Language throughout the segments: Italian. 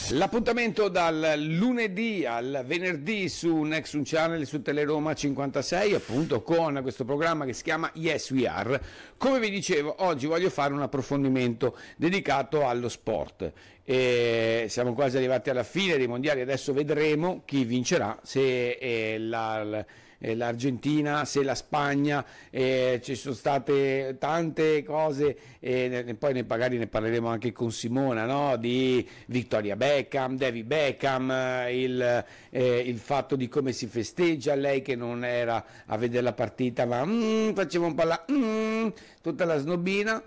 L'appuntamento dal lunedì al venerdì su Nexum Channel su Teleroma 56, appunto con questo programma che si chiama Yes We Are. Come vi dicevo, oggi voglio fare un approfondimento dedicato allo sport. Siamo quasi arrivati alla fine dei mondiali, adesso vedremo chi vincerà, se l'Argentina, se la Spagna. Ci sono state tante cose, poi magari ne parleremo anche con Simona, no? Di Victoria Beckham, David Beckham, il fatto di come si festeggia, lei che non era a vedere la partita ma faceva un po' tutta la snobina,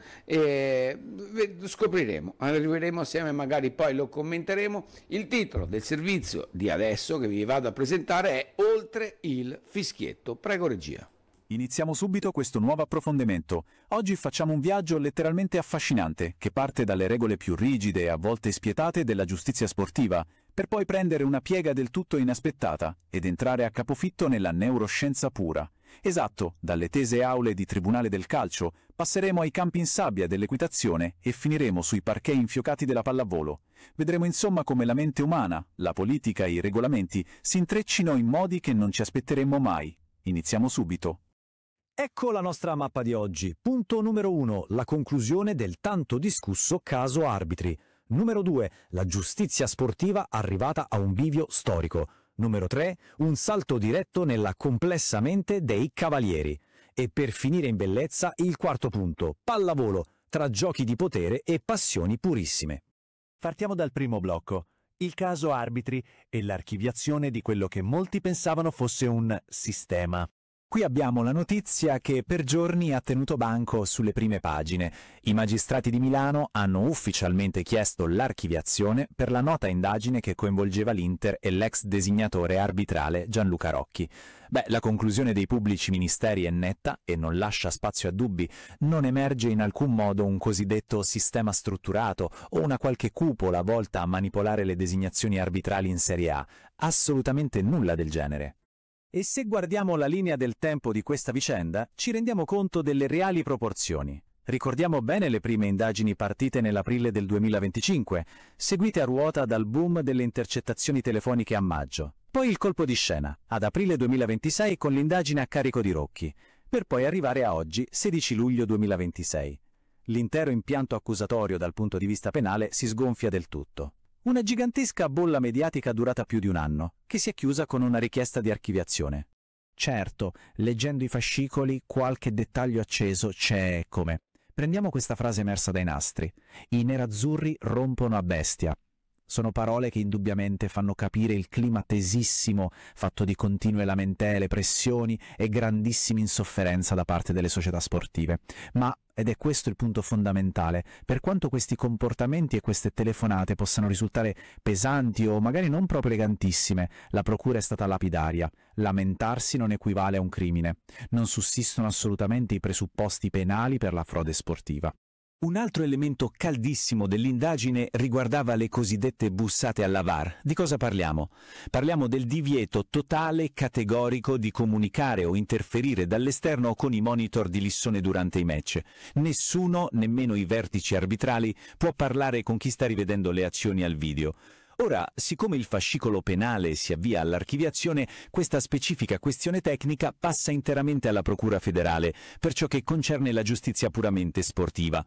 scopriremo, arriveremo assieme, magari poi lo commenteremo. Il titolo del servizio di adesso che vi vado a presentare è Oltre il fischietto. Prego regia. Iniziamo subito questo nuovo approfondimento. Oggi facciamo un viaggio letteralmente affascinante, che parte dalle regole più rigide e a volte spietate della giustizia sportiva, per poi prendere una piega del tutto inaspettata ed entrare a capofitto nella neuroscienza pura. Esatto, dalle tese aule di tribunale del calcio, passeremo ai campi in sabbia dell'equitazione e finiremo sui parquet infiocati della pallavolo. Vedremo insomma come la mente umana, la politica e i regolamenti si intreccino in modi che non ci aspetteremmo mai. Iniziamo subito. Ecco la nostra mappa di oggi. Punto numero 1, la conclusione del tanto discusso caso arbitri. Numero 2, la giustizia sportiva arrivata a un bivio storico. Numero 3, un salto diretto nella complessa mente dei cavalieri. E per finire in bellezza il quarto punto, pallavolo, tra giochi di potere e passioni purissime. Partiamo dal primo blocco, il caso arbitri e l'archiviazione di quello che molti pensavano fosse un sistema. Qui abbiamo la notizia che per giorni ha tenuto banco sulle prime pagine. I magistrati di Milano hanno ufficialmente chiesto l'archiviazione per la nota indagine che coinvolgeva l'Inter e l'ex designatore arbitrale Gianluca Rocchi. La conclusione dei pubblici ministeri è netta e non lascia spazio a dubbi. Non emerge in alcun modo un cosiddetto sistema strutturato o una qualche cupola volta a manipolare le designazioni arbitrali in Serie A. Assolutamente nulla del genere. E se guardiamo la linea del tempo di questa vicenda, ci rendiamo conto delle reali proporzioni. Ricordiamo bene le prime indagini partite nell'aprile del 2025, seguite a ruota dal boom delle intercettazioni telefoniche a maggio. Poi il colpo di scena, ad aprile 2026 con l'indagine a carico di Rocchi, per poi arrivare a oggi, 16 luglio 2026. L'intero impianto accusatorio dal punto di vista penale si sgonfia del tutto. Una gigantesca bolla mediatica durata più di un anno, che si è chiusa con una richiesta di archiviazione. Certo, leggendo i fascicoli, qualche dettaglio acceso c'è come. Prendiamo questa frase emersa dai nastri. I nerazzurri rompono a bestia. Sono parole che indubbiamente fanno capire il clima tesissimo, fatto di continue lamentele, pressioni e grandissima insofferenza da parte delle società sportive. Ed è questo il punto fondamentale, per quanto questi comportamenti e queste telefonate possano risultare pesanti o magari non proprio elegantissime, la procura è stata lapidaria. Lamentarsi non equivale a un crimine. Non sussistono assolutamente i presupposti penali per la frode sportiva. Un altro elemento caldissimo dell'indagine riguardava le cosiddette bussate alla VAR. Di cosa parliamo? Parliamo del divieto totale e categorico di comunicare o interferire dall'esterno con i monitor di Lissone durante i match. Nessuno, nemmeno i vertici arbitrali, può parlare con chi sta rivedendo le azioni al video. Ora, siccome il fascicolo penale si avvia all'archiviazione, questa specifica questione tecnica passa interamente alla Procura federale, per ciò che concerne la giustizia puramente sportiva.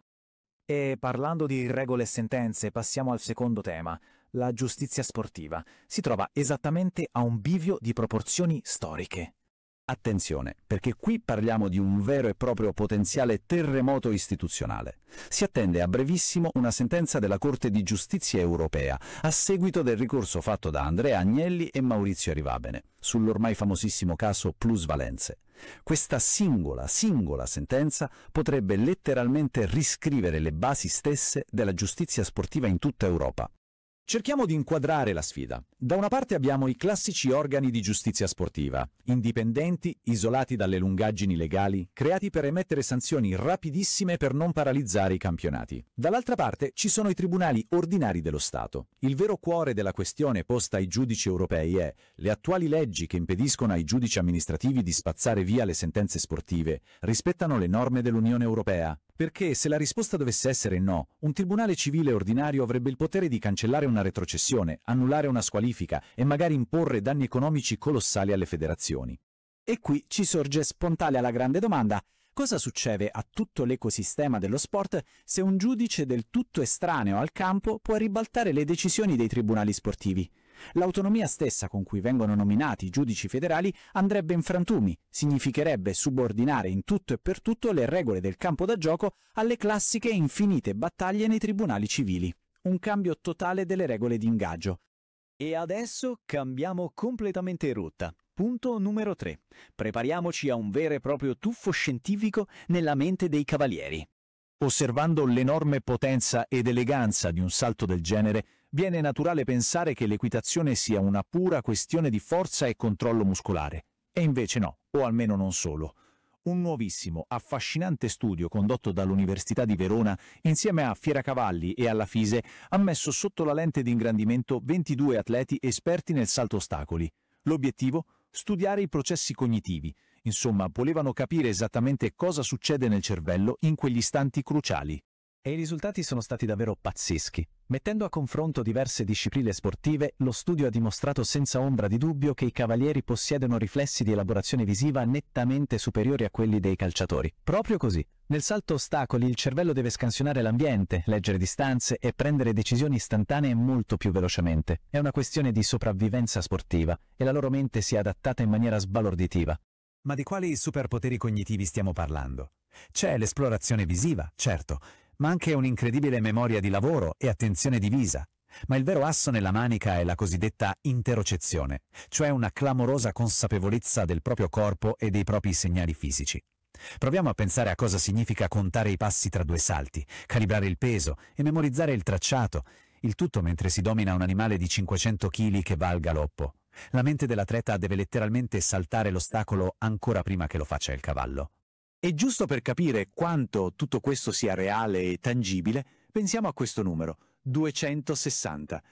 E parlando di regole e sentenze, passiamo al secondo tema. La giustizia sportiva si trova esattamente a un bivio di proporzioni storiche. Attenzione, perché qui parliamo di un vero e proprio potenziale terremoto istituzionale. Si attende a brevissimo una sentenza della Corte di Giustizia europea, a seguito del ricorso fatto da Andrea Agnelli e Maurizio Arivabene, sull'ormai famosissimo caso Plusvalenze. Questa singola sentenza potrebbe letteralmente riscrivere le basi stesse della giustizia sportiva in tutta Europa. Cerchiamo di inquadrare la sfida. Da una parte abbiamo i classici organi di giustizia sportiva, indipendenti, isolati dalle lungaggini legali, creati per emettere sanzioni rapidissime per non paralizzare i campionati. Dall'altra parte ci sono i tribunali ordinari dello Stato. Il vero cuore della questione posta ai giudici europei è: le attuali leggi che impediscono ai giudici amministrativi di spazzare via le sentenze sportive rispettano le norme dell'Unione Europea? Perché se la risposta dovesse essere no, un tribunale civile ordinario avrebbe il potere di cancellare una retrocessione, annullare una squalifica e magari imporre danni economici colossali alle federazioni. E qui ci sorge spontanea la grande domanda: cosa succede a tutto l'ecosistema dello sport se un giudice del tutto estraneo al campo può ribaltare le decisioni dei tribunali sportivi? L'autonomia stessa con cui vengono nominati i giudici federali andrebbe in frantumi, significherebbe subordinare in tutto e per tutto le regole del campo da gioco alle classiche e infinite battaglie nei tribunali civili. Un cambio totale delle regole di ingaggio. E adesso cambiamo completamente rotta. Punto numero 3. Prepariamoci a un vero e proprio tuffo scientifico nella mente dei cavalieri. Osservando l'enorme potenza ed eleganza di un salto del genere, viene naturale pensare che l'equitazione sia una pura questione di forza e controllo muscolare. E invece no, o almeno non solo. Un nuovissimo, affascinante studio condotto dall'Università di Verona insieme a Fieracavalli e alla FISE ha messo sotto la lente di ingrandimento 22 atleti esperti nel salto ostacoli. L'obiettivo? Studiare i processi cognitivi. Insomma, volevano capire esattamente cosa succede nel cervello in quegli istanti cruciali. E i risultati sono stati davvero pazzeschi. Mettendo a confronto diverse discipline sportive, lo studio ha dimostrato senza ombra di dubbio che i cavalieri possiedono riflessi di elaborazione visiva nettamente superiori a quelli dei calciatori. Proprio così. Nel salto ostacoli il cervello deve scansionare l'ambiente, leggere distanze e prendere decisioni istantanee molto più velocemente. È una questione di sopravvivenza sportiva e la loro mente si è adattata in maniera sbalorditiva. Ma di quali superpoteri cognitivi stiamo parlando? C'è l'esplorazione visiva, certo, ma anche un'incredibile memoria di lavoro e attenzione divisa. Ma il vero asso nella manica è la cosiddetta interocezione, cioè una clamorosa consapevolezza del proprio corpo e dei propri segnali fisici. Proviamo a pensare a cosa significa contare i passi tra due salti, calibrare il peso e memorizzare il tracciato, il tutto mentre si domina un animale di 500 kg che va al galoppo. La mente dell'atleta deve letteralmente saltare l'ostacolo ancora prima che lo faccia il cavallo. E giusto per capire quanto tutto questo sia reale e tangibile, pensiamo a questo numero, 260.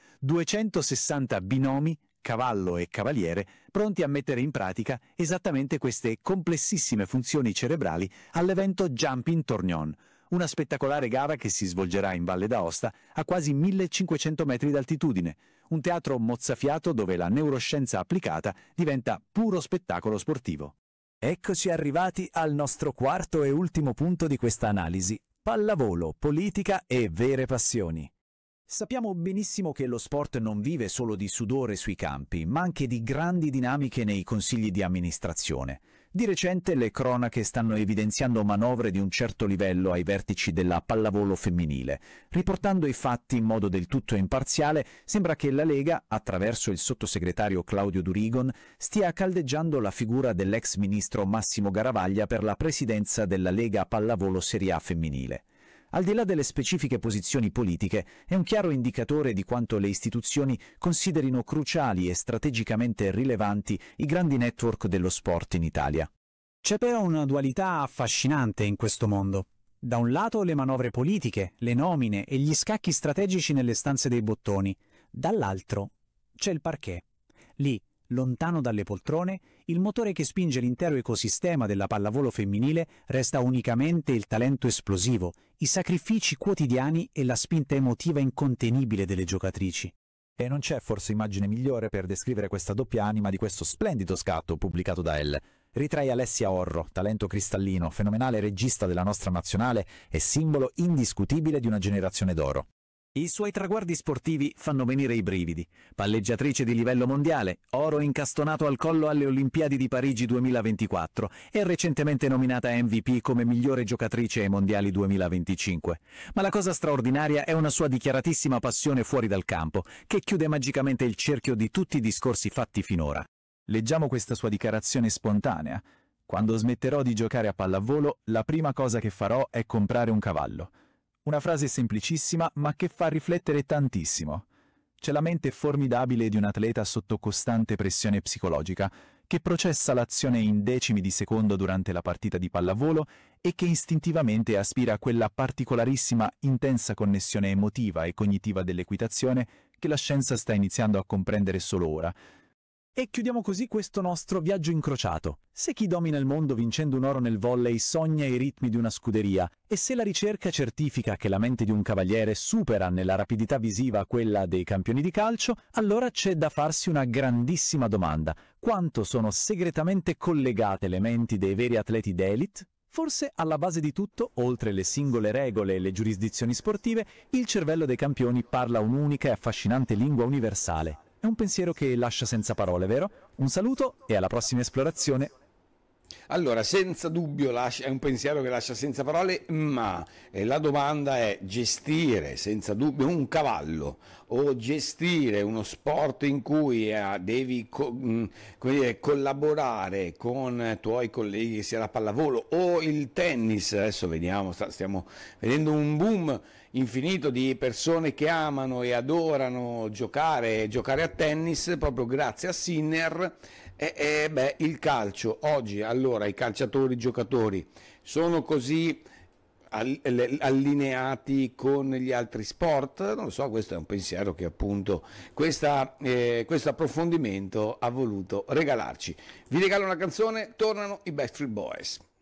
260 binomi, cavallo e cavaliere, pronti a mettere in pratica esattamente queste complessissime funzioni cerebrali all'evento Jumping Tournon, una spettacolare gara che si svolgerà in Valle d'Aosta a quasi 1500 metri d'altitudine, un teatro mozzafiato dove la neuroscienza applicata diventa puro spettacolo sportivo. Eccoci arrivati al nostro quarto e ultimo punto di questa analisi: pallavolo, politica e vere passioni. Sappiamo benissimo che lo sport non vive solo di sudore sui campi, ma anche di grandi dinamiche nei consigli di amministrazione. Di recente le cronache stanno evidenziando manovre di un certo livello ai vertici della pallavolo femminile. Riportando i fatti in modo del tutto imparziale, sembra che la Lega, attraverso il sottosegretario Claudio Durigon, stia caldeggiando la figura dell'ex ministro Massimo Garavaglia per la presidenza della Lega Pallavolo Serie A femminile. Al di là delle specifiche posizioni politiche, è un chiaro indicatore di quanto le istituzioni considerino cruciali e strategicamente rilevanti i grandi network dello sport in Italia. C'è però una dualità affascinante in questo mondo. Da un lato le manovre politiche, le nomine e gli scacchi strategici nelle stanze dei bottoni. Dall'altro c'è il parquet. Lì, lontano dalle poltrone, il motore che spinge l'intero ecosistema della pallavolo femminile resta unicamente il talento esplosivo, i sacrifici quotidiani e la spinta emotiva incontenibile delle giocatrici. E non c'è forse immagine migliore per descrivere questa doppia anima di questo splendido scatto pubblicato da Elle. Ritrae Alessia Orro, talento cristallino, fenomenale regista della nostra nazionale e simbolo indiscutibile di una generazione d'oro. I suoi traguardi sportivi fanno venire i brividi. Palleggiatrice di livello mondiale, oro incastonato al collo alle Olimpiadi di Parigi 2024 e recentemente nominata MVP come migliore giocatrice ai Mondiali 2025. Ma la cosa straordinaria è una sua dichiaratissima passione fuori dal campo, che chiude magicamente il cerchio di tutti i discorsi fatti finora. Leggiamo questa sua dichiarazione spontanea. Quando smetterò di giocare a pallavolo, la prima cosa che farò è comprare un cavallo. Una frase semplicissima, ma che fa riflettere tantissimo. C'è la mente formidabile di un atleta sotto costante pressione psicologica, che processa l'azione in decimi di secondo durante la partita di pallavolo e che istintivamente aspira a quella particolarissima, intensa connessione emotiva e cognitiva dell'equitazione che la scienza sta iniziando a comprendere solo ora. E chiudiamo così questo nostro viaggio incrociato. Se chi domina il mondo vincendo un oro nel volley sogna i ritmi di una scuderia, e se la ricerca certifica che la mente di un cavaliere supera nella rapidità visiva quella dei campioni di calcio, allora c'è da farsi una grandissima domanda: quanto sono segretamente collegate le menti dei veri atleti d'élite? Forse alla base di tutto, oltre le singole regole e le giurisdizioni sportive, il cervello dei campioni parla un'unica e affascinante lingua universale. È un pensiero che lascia senza parole, vero? Un saluto e alla prossima esplorazione. Allora, senza dubbio è un pensiero che lascia senza parole, ma la domanda è: gestire senza dubbio un cavallo o gestire uno sport in cui devi collaborare con tuoi colleghi, che sia la pallavolo o il tennis. Adesso vediamo, stiamo vedendo un boom infinito di persone che amano e adorano giocare a tennis proprio grazie a Sinner. Il calcio oggi, allora, i calciatori, i giocatori sono così allineati con gli altri sport? Non lo so, questo è un pensiero che appunto questo approfondimento ha voluto regalarci. Vi regalo una canzone, tornano i Backstreet Boys.